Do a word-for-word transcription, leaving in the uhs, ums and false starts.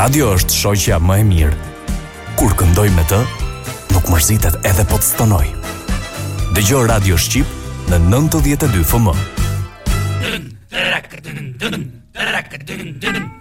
Radio është shoqja më e mirë. Kur këndoj me të, nuk mërzitet edhe po të stonoj. Dëgjoj Radio Shqip në nëntëdhjetë e dy F M.